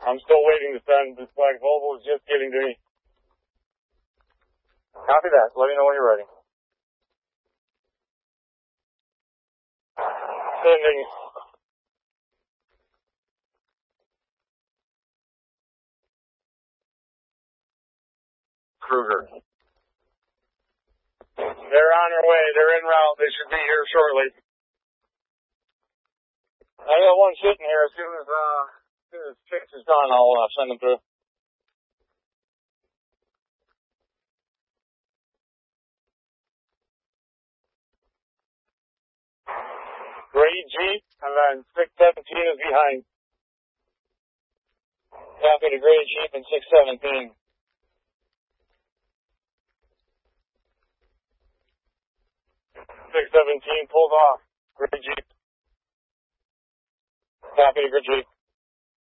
I'm still waiting to send. This black Volvo is just getting to me. Copy that. Let me know when you're ready. Sending. Kruger. They're on their way. They're en route. They should be here shortly. I got one sitting here. As soon as fix is done, I'll send them through. Gray Jeep, and then 617 is behind. Copy to Gray Jeep and 617. 617 pulled off. Gray Jeep. Copy to Gray Jeep.